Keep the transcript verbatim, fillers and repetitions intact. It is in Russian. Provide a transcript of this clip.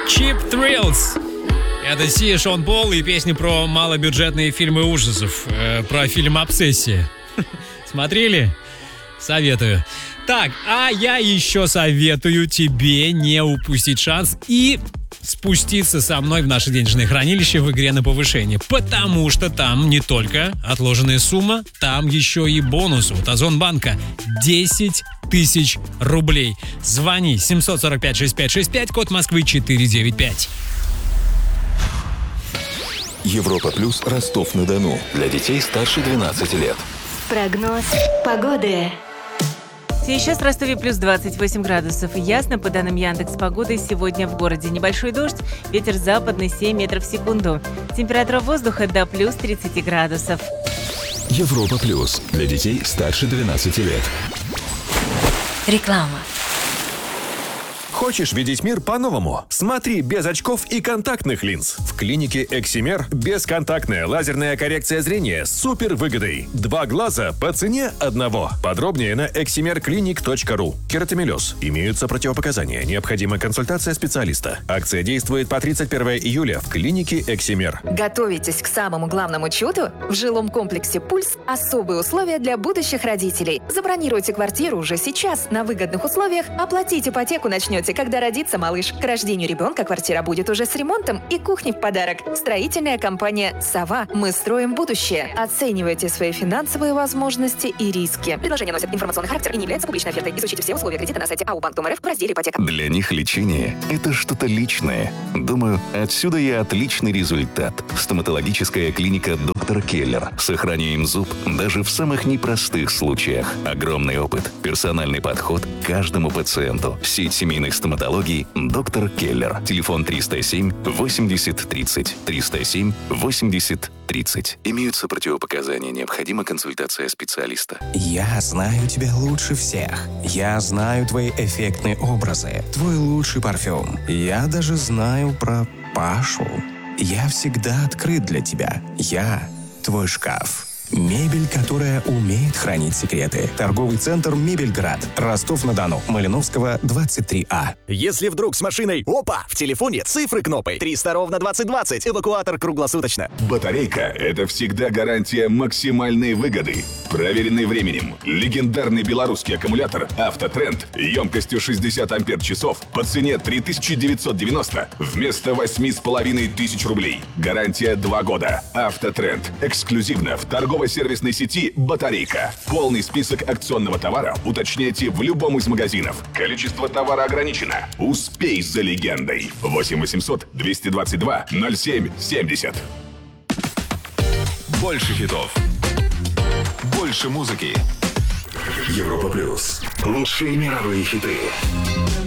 Cheap Thrills. Это Си, Шон Пол и песни про малобюджетные фильмы ужасов. Э, про фильм «Обсессия». Смотрели? Советую. Так, а я еще советую тебе не упустить шанс и спуститься со мной в наше денежное хранилище в игре на повышение. Потому что там не только отложенная сумма, там еще и бонус от Озонбанка. десять тысяч рублей. Звони семь четыре пять шесть пять шесть пять, код Москвы четыре девять пять. Европа плюс Ростов-на-Дону. Для детей старше двенадцати лет. Прогноз погоды. Сейчас в Ростове плюс двадцать восемь градусов. Ясно, по данным Яндекс.Погоды, сегодня в городе небольшой дождь, ветер западный семь метров в секунду. Температура воздуха до плюс тридцать градусов. Европа плюс. Для детей старше двенадцати лет. Реклама. Хочешь видеть мир по-новому? Смотри без очков и контактных линз. В клинике Эксимер бесконтактная лазерная коррекция зрения с супер выгодой. Два глаза по цене одного. Подробнее на эксимер клиник точка ру. Кератомелез. Имеются противопоказания. Необходима консультация специалиста. Акция действует по тридцать первого июля в клинике Эксимер. Готовитесь к самому главному чуду? В жилом комплексе «Пульс» особые условия для будущих родителей. Забронируйте квартиру уже сейчас на выгодных условиях, оплатить ипотеку начнете, когда родится малыш. К рождению ребенка квартира будет уже с ремонтом и кухней в подарок. Строительная компания «Сова». Мы строим будущее. Оценивайте свои финансовые возможности и риски. Предложение носит информационный характер и не является публичной офертой. Изучите все условия кредита на сайте эй о банк точка эр эф в разделе «Ипотека». Для них лечение – это что-то личное. Думаю, отсюда и отличный результат. Стоматологическая клиника «Доктор Келлер». Сохраняем зуб даже в самых непростых случаях. Огромный опыт, персональный подход к каждому пациенту. Сеть семейных стоматологий «Доктор Келлер». Телефон триста семь восемьдесят тридцать. триста семь восемьдесят тридцать. Имеются противопоказания. Необходима консультация специалиста. Я знаю тебя лучше всех. Я знаю твои эффектные образы, твой лучший парфюм. Я даже знаю про Пашу. Я всегда открыт для тебя. Я твой шкаф. Мебель, которая умеет хранить секреты. Торговый центр «Мебельград». Ростов-на-Дону. Малиновского, двадцать три А. Если вдруг с машиной опа, в телефоне цифры кнопой. триста ровно двадцать двадцать. Эвакуатор круглосуточно. Батарейка – это всегда гарантия максимальной выгоды. Проверенный временем. Легендарный белорусский аккумулятор «Автотренд» емкостью шестьдесят ампер-часов по цене три тысячи девятьсот девяносто вместо восемь с половиной тысяч рублей. Гарантия два года. «Автотренд». Эксклюзивно в торговом сервисной сети «Батарейка». Полный список акционного товара уточняйте в любом из магазинов. Количество товара ограничено. Успей за легендой. восемь восемьсот двести двадцать два ноль семь семьдесят. Больше хитов. Больше музыки. Европа плюс. Лучшие мировые хиты.